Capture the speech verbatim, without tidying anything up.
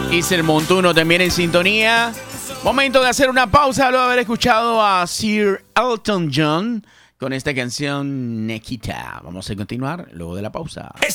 Isel Montuno también en sintonía. Momento de hacer una pausa luego de haber escuchado a Sir Elton John con esta canción Nekita. Vamos a continuar luego de la pausa.